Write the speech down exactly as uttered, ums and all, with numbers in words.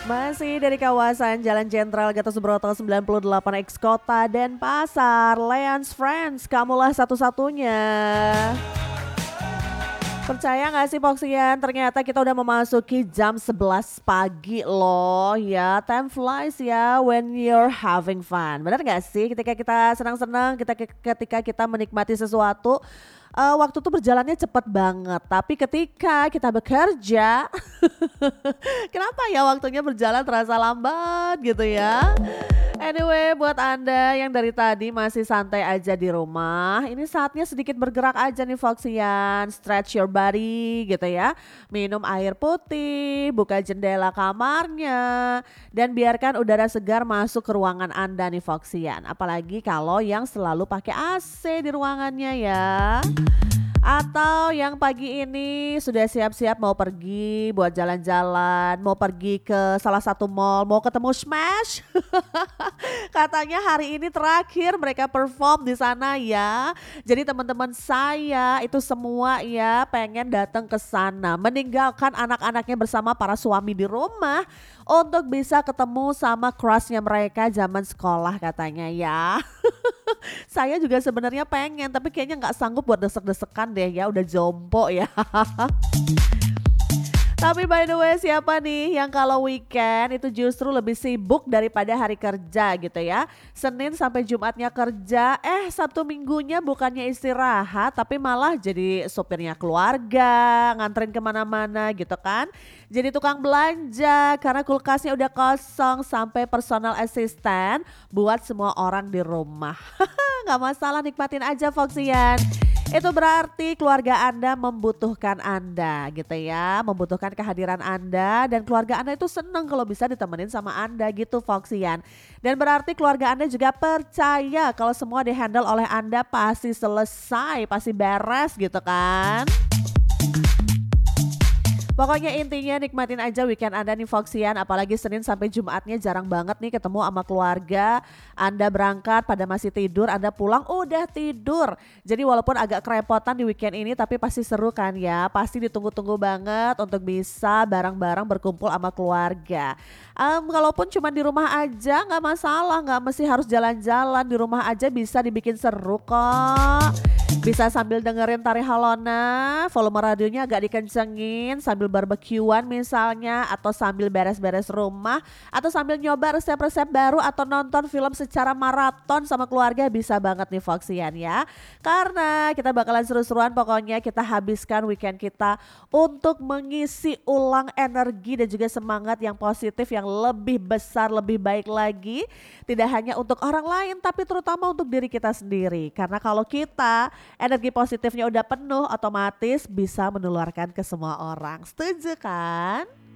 Masih dari kawasan Jalan Jenderal Gatot Subroto sembilan puluh delapan X Kota dan Pasar, Leon's Friends, kamulah satu-satunya. Percaya gak sih Poksian, ternyata kita udah memasuki jam sebelas pagi loh ya. Time flies ya when you're having fun. Benar gak sih ketika kita senang-senang, kita ketika kita menikmati sesuatu, uh, waktu tuh berjalannya cepet banget. Tapi ketika kita bekerja, kenapa ya waktunya berjalan terasa lambat gitu ya. Anyway, buat Anda yang dari tadi masih santai aja di rumah, ini saatnya sedikit bergerak aja nih Foxian, stretch your body gitu ya. Minum air putih, buka jendela kamarnya, dan biarkan udara segar masuk ke ruangan Anda nih Foxian. Apalagi kalau yang selalu pakai A C di ruangannya ya. Atau yang pagi ini sudah siap-siap mau pergi buat jalan-jalan, mau pergi ke salah satu mall, mau ketemu Smash. Katanya hari ini terakhir mereka perform di sana ya. Jadi teman-teman saya itu semua ya pengen datang ke sana, meninggalkan anak-anaknya bersama para suami di rumah untuk bisa ketemu sama crushnya mereka zaman sekolah katanya ya. Saya juga sebenarnya pengen tapi kayaknya nggak sanggup buat desek-desekan deh ya, udah jompo ya. Tapi by the way, siapa nih yang kalau weekend itu justru lebih sibuk daripada hari kerja gitu ya. Senin sampai Jumatnya kerja, eh Sabtu Minggunya bukannya istirahat tapi malah jadi sopirnya keluarga, nganterin kemana-mana gitu kan. Jadi tukang belanja karena kulkasnya udah kosong, sampai personal assistant buat semua orang di rumah. Gak masalah, nikmatin aja Foxian. Itu berarti keluarga Anda membutuhkan Anda gitu ya, membutuhkan kehadiran Anda, dan keluarga Anda itu seneng kalau bisa ditemenin sama Anda gitu Foxian. Dan berarti keluarga Anda juga percaya kalau semua dihandle oleh Anda pasti selesai, pasti beres gitu kan. Pokoknya intinya nikmatin aja weekend Anda nih Foxian, apalagi Senin sampai Jumatnya jarang banget nih ketemu sama keluarga. Anda berangkat pada masih tidur, Anda pulang udah tidur. Jadi walaupun agak kerepotan di weekend ini tapi pasti seru kan ya. Pasti ditunggu-tunggu banget untuk bisa bareng-bareng berkumpul sama keluarga. Um, kalaupun cuma di rumah aja nggak masalah, nggak mesti harus jalan-jalan, di rumah aja bisa dibikin seru kok. Bisa sambil dengerin Tari Halona, volume radionya agak dikencengin, sambil barbekyuan misalnya, atau sambil beres-beres rumah, atau sambil nyoba resep-resep baru, atau nonton film secara maraton sama keluarga, bisa banget nih Foxian ya. Karena kita bakalan seru-seruan, pokoknya kita habiskan weekend kita untuk mengisi ulang energi dan juga semangat yang positif, yang lebih besar, lebih baik lagi. Tidak hanya untuk orang lain tapi terutama untuk diri kita sendiri. Karena kalau kita energi positifnya udah penuh, otomatis bisa menularkan ke semua orang. Setuju kan?